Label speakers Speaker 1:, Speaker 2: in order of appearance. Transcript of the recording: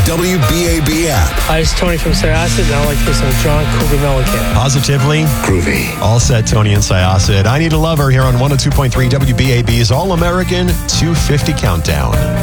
Speaker 1: WBAB app.
Speaker 2: Hi, it's Tony from Syosset, and I like this on John Cougar Mellencamp.
Speaker 3: Positively
Speaker 1: Groovy.
Speaker 3: all set, Tony and Syosset. I Need a Lover here on 102.3 WBAB's All-American 250 Countdown.